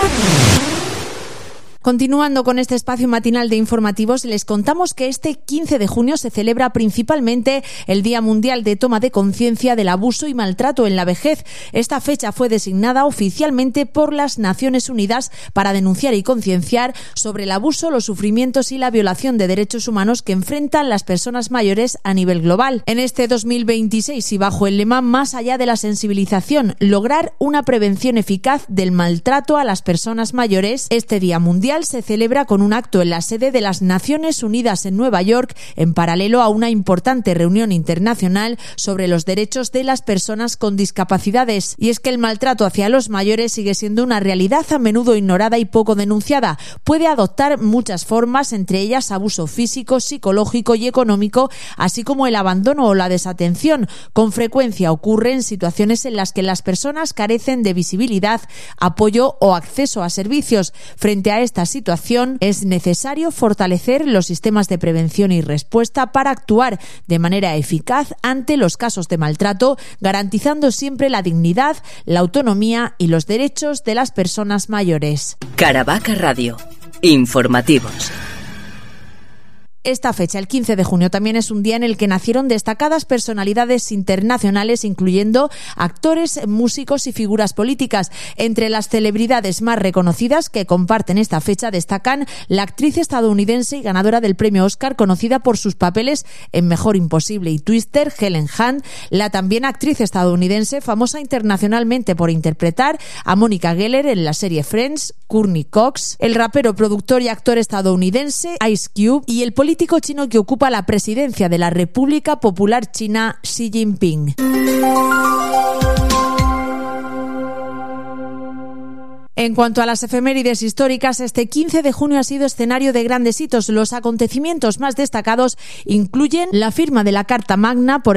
Continuando con este espacio matinal de informativos, les contamos que este 15 de junio se celebra principalmente el Día Mundial de Toma de Conciencia del Abuso y Maltrato en la Vejez. Esta fecha fue designada oficialmente por las Naciones Unidas para denunciar y concienciar sobre el abuso, los sufrimientos y la violación de derechos humanos que enfrentan las personas mayores a nivel global. En este 2026 y bajo el lema Más allá de la sensibilización, lograr una prevención eficaz del maltrato a las personas mayores, este Día Mundial se celebra con un acto en la sede de las Naciones Unidas en Nueva York, en paralelo a una importante reunión internacional sobre los derechos de las personas con discapacidades. Y es que el maltrato hacia los mayores sigue siendo una realidad a menudo ignorada y poco denunciada. Puede adoptar muchas formas, entre ellas abuso físico, psicológico y económico, así como el abandono o la desatención. Con frecuencia ocurre en situaciones en las que las personas carecen de visibilidad, apoyo o acceso a servicios. Frente a esta situación, es necesario fortalecer los sistemas de prevención y respuesta para actuar de manera eficaz ante los casos de maltrato, garantizando siempre la dignidad, la autonomía y los derechos de las personas mayores. Caravaca Radio. Informativos. Esta fecha, el 15 de junio, también es un día en el que nacieron destacadas personalidades internacionales, incluyendo actores, músicos y figuras políticas. Entre las celebridades más reconocidas que comparten esta fecha destacan la actriz estadounidense y ganadora del premio Oscar, conocida por sus papeles en Mejor Imposible y Twister, Helen Hunt, la también actriz estadounidense famosa internacionalmente por interpretar a Monica Geller en la serie Friends, Courtney Cox, el rapero, productor y actor estadounidense Ice Cube y el político chino que ocupa la presidencia de la República Popular China, Xi Jinping. En cuanto a las efemérides históricas, este 15 de junio ha sido escenario de grandes hitos. Los acontecimientos más destacados incluyen la firma de la Carta Magna por